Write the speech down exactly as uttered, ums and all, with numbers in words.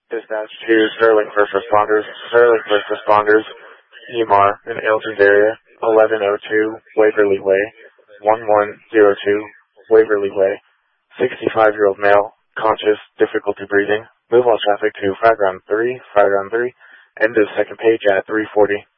Dispatch to Sterling First Responders. Sterling First Responders, E M A R in Elgin area, eleven oh two Waverly Way, one one zero two Waverly Way. sixty-five-year-old male, conscious, difficulty breathing. Move all traffic to Frag Round three, Frag Round three. End of second page at three forty.